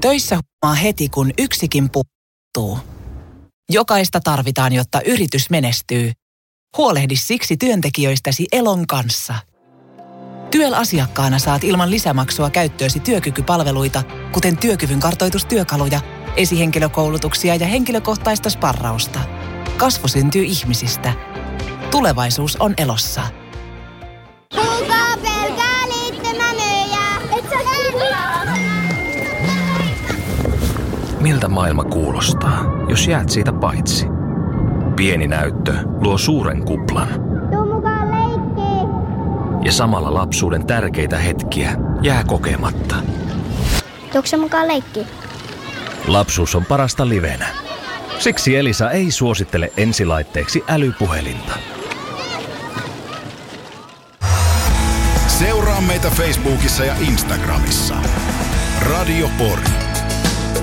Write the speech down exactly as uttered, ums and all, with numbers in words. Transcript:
Töissä huomaa heti, kun yksikin puuttuu. Jokaista tarvitaan, jotta yritys menestyy. Huolehdi siksi työntekijöistäsi Elon kanssa. T Y E L-asiakkaana saat ilman lisämaksua käyttöösi työkykypalveluita, kuten työkyvyn kartoitustyökaluja, esihenkilökoulutuksia ja henkilökohtaista sparrausta. Kasvu syntyy ihmisistä. Tulevaisuus on Elossa. Kuka pelkää liittymänöjä? Et sä Miltä maailma kuulostaa, jos jäät siitä paitsi? Pieni näyttö luo suuren kuplan. Tuu mukaan leikkiin. Ja samalla lapsuuden tärkeitä hetkiä jää kokematta. Tuutko mukaan leikkiin? Lapsuus on parasta livenä. Siksi Elisa ei suosittele ensilaitteeksi älypuhelinta. Seuraa meitä Facebookissa ja Instagramissa. Radio Pori.